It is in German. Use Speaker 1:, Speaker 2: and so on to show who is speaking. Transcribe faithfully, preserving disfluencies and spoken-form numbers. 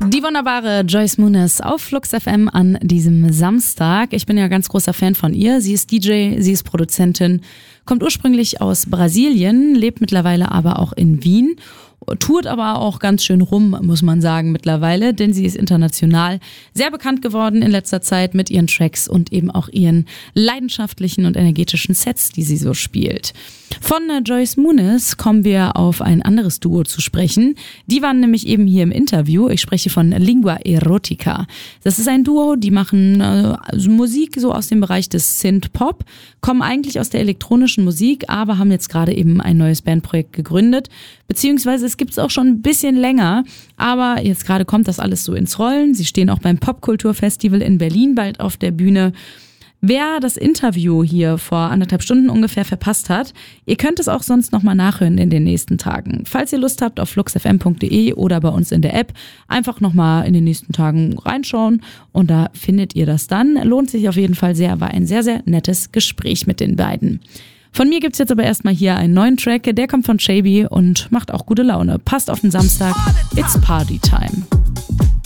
Speaker 1: Die wunderbare Joyce Muniz auf Flux F M an diesem Samstag. Ich bin ja ganz großer Fan von ihr. Sie ist D J, sie ist Produzentin, kommt ursprünglich aus Brasilien, lebt mittlerweile aber auch in Wien. Tourt aber auch ganz schön rum, muss man sagen, mittlerweile, denn sie ist international sehr bekannt geworden in letzter Zeit mit ihren Tracks und eben auch ihren leidenschaftlichen und energetischen Sets, die sie so spielt. Von Joyce Muniz kommen wir auf ein anderes Duo zu sprechen. Die waren nämlich eben hier im Interview. Ich spreche von Lingua Erotica. Das ist ein Duo, die machen äh, Musik so aus dem Bereich des Synth-Pop, kommen eigentlich aus der elektronischen Musik, aber haben jetzt gerade eben ein neues Bandprojekt gegründet. Beziehungsweise es gibt es auch schon ein bisschen länger, aber jetzt gerade kommt das alles so ins Rollen. Sie stehen auch beim Popkulturfestival in Berlin bald auf der Bühne. Wer das Interview hier vor anderthalb Stunden ungefähr verpasst hat, ihr könnt es auch sonst nochmal nachhören in den nächsten Tagen. Falls ihr Lust habt, auf fluxfm punkt de oder bei uns in der App einfach nochmal in den nächsten Tagen reinschauen und da findet ihr das dann. Lohnt sich auf jeden Fall sehr, war ein sehr, sehr nettes Gespräch mit den beiden. Von mir gibt's jetzt aber erstmal hier einen neuen Track, der kommt von Shaby und macht auch gute Laune. Passt auf den Samstag, it's Party Time.